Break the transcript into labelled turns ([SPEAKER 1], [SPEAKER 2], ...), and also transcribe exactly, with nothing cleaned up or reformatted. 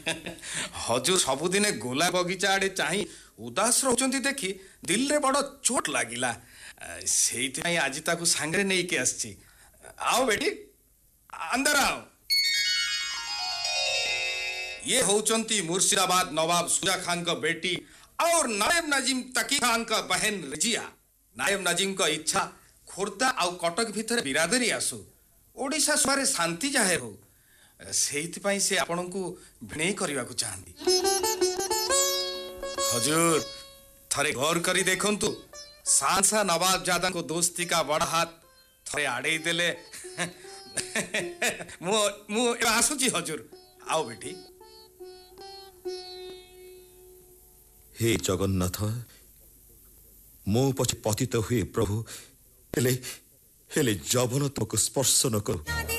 [SPEAKER 1] हजूर सबुदिने गोला बगीचा आड़े चाही उदास रोचंती देखी दिल रे बड़ चोट लागिला। सेइथि आज ताकू सांगरे नहीं के आछि। आओ बेटी अंदर आओ। ये होचंती मुर्शिदाबाद नवाब सुजा खान का बेटी और नायब नजीम तकी खान का बहन रजिया। नायब नजीम का इच्छा खोर्धा आउ कटक भितर बिरादरी आसु ओडिशा सुरे शांति जाहे हो सेइथि से आपन को भिणे करबा को चाहंदी। हजूर थरे गौर करी देखंतु सांसा नवाब जादा को दोस्ती का बड़ा हाथ थरे आड़े देले। मु मु आसुची हजूर। आओ बेटी।
[SPEAKER 2] हे जगन्नाथ मो पछ पतित हुए प्रभु हेले हेले जबन तुमको स्पर्श न करो।